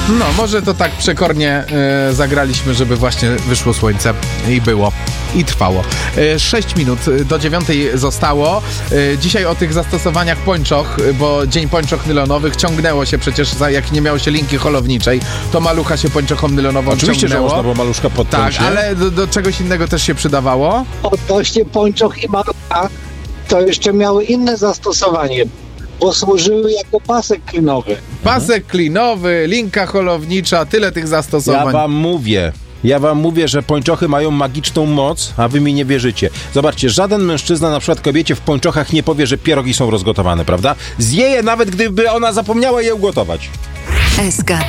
No, może to tak przekornie zagraliśmy, żeby właśnie wyszło słońce i było. I trwało. 6 minut do 9 zostało. Dzisiaj o tych zastosowaniach pończoch, bo Dzień Pończoch Nylonowych ciągnęło się przecież, jak nie miało się linki holowniczej, to malucha się pończochom nylonową Oczywiście, ciągnęło. że można było maluszka podpiąć. Tak, ale do czegoś innego też się przydawało. Odnośnie pończoch i malucha, to jeszcze miały inne zastosowanie, bo służyły jako pasek klinowy. Pasek klinowy, linka holownicza, tyle tych zastosowań. Ja wam mówię, że pończochy mają magiczną moc, a wy mi nie wierzycie. Zobaczcie, żaden mężczyzna na przykład kobiecie w pończochach nie powie, że pierogi są rozgotowane, prawda? Zje je nawet, gdyby ona zapomniała je ugotować. SK